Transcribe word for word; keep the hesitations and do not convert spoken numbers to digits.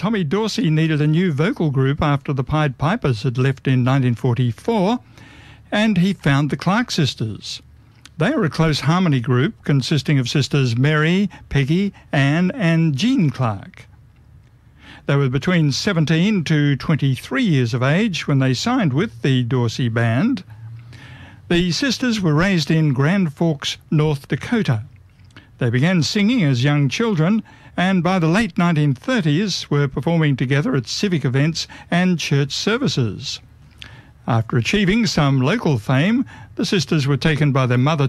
Tommy Dorsey needed a new vocal group after the Pied Pipers had left in nineteen forty-four, and he found the Clark Sisters. They are a close harmony group consisting of sisters Mary, Peggy, Anne and Jean Clark. They were between seventeen to twenty-three years of age when they signed with the Dorsey Band. The sisters were raised in Grand Forks, North Dakota. They began singing as young children, and by the late nineteen thirties were performing together at civic events and church services. After achieving some local fame, the sisters were taken by their mother